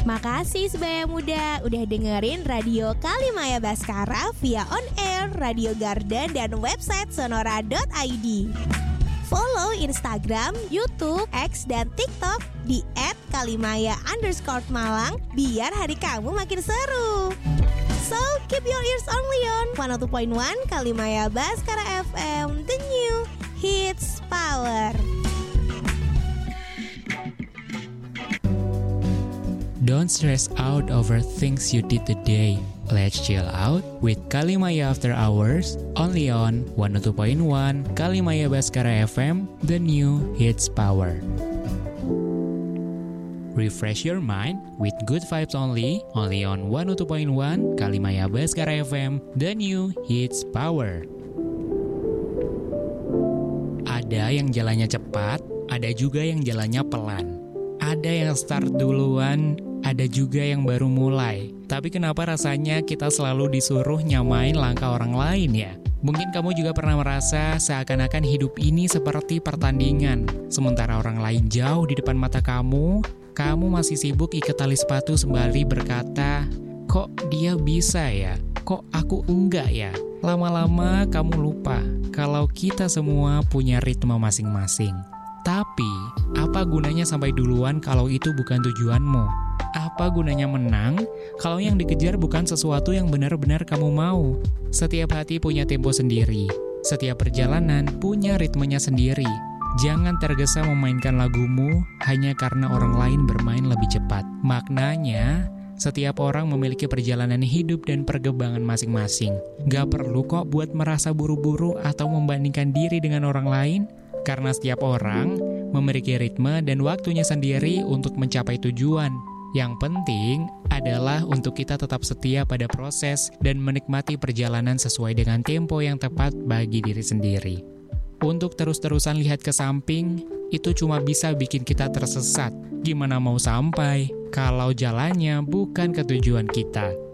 Makasih sebaya muda udah dengerin Radio Kalimaya Baskara via on air, Radio Garden, dan website sonora.id. Follow Instagram, YouTube, X, dan TikTok di @kalimaya_Malang biar hari kamu makin seru. So, keep your ears only on 102.1 Kalimaya Baskara FM, the new hits power. Don't stress out over things you did today. Let's chill out with Kalimaya After Hours, only on 102.1 Kalimaya Baskara FM, the new hits power. Refresh your mind with good vibes only on 102.1 Kalimaya Baskara FM, the new hits power. Ada yang jalannya cepat, ada juga yang jalannya pelan. Ada yang start duluan, ada juga yang baru mulai. Tapi kenapa rasanya kita selalu disuruh nyamain langkah orang lain ya? Mungkin kamu juga pernah merasa seakan-akan hidup ini seperti pertandingan. Sementara orang lain jauh di depan mata kamu masih sibuk ikat tali sepatu sembari berkata, "Kok dia bisa ya? Kok aku enggak ya?" Lama-lama kamu lupa kalau kita semua punya ritme masing-masing. Tapi, apa gunanya sampai duluan kalau itu bukan tujuanmu? Apa gunanya menang kalau yang dikejar bukan sesuatu yang benar-benar kamu mau? Setiap hati punya tempo sendiri. Setiap perjalanan punya ritmenya sendiri. Jangan tergesa memainkan lagumu hanya karena orang lain bermain lebih cepat. Maknanya, setiap orang memiliki perjalanan hidup dan perkembangan masing-masing. Gak perlu kok buat merasa buru-buru atau membandingkan diri dengan orang lain. Karena setiap orang memiliki ritme dan waktunya sendiri untuk mencapai tujuan. Yang penting adalah untuk kita tetap setia pada proses dan menikmati perjalanan sesuai dengan tempo yang tepat bagi diri sendiri. Untuk terus-terusan lihat ke samping, itu cuma bisa bikin kita tersesat. Gimana mau sampai kalau jalannya bukan ke tujuan kita?